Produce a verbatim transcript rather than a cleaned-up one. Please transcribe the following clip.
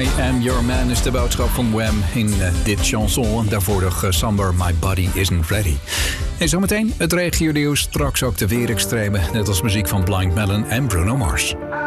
I Am Your Man is de boodschap van Wham in uh, dit chanson. Daarvoor de uh, Somber My Body Isn't Ready. En zometeen het regionieuws, straks ook de weerextremen. Net als muziek van Blind Melon en Bruno Mars.